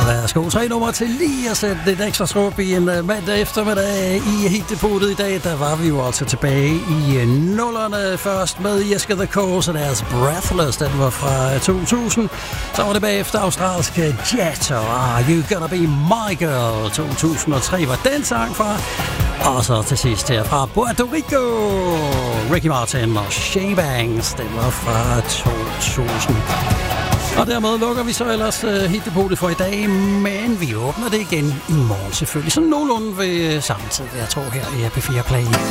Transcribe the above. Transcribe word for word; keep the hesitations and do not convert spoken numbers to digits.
Værsgo, tre nummer til lige at sætte lidt ekstra skub i en mandag eftermiddag i hitdeputet i dag. Der var vi jo altså tilbage i nullerne først med Jeske The Course og deres Breathless. Den var fra to tusind. Så var det bagefter australske Jet og Are You Gonna Be My Girl. to tusind og tre var den sang fra. Og så til sidst her fra Puerto Rico, Ricky Martin og Shay Banks. Den var fra to tusind. Og dermed lukker vi så ellers uh, hitdepotet for i dag, men vi åbner det igen i morgen selvfølgelig, så nogenlunde ved samme tid, jeg tror her i P fire Play.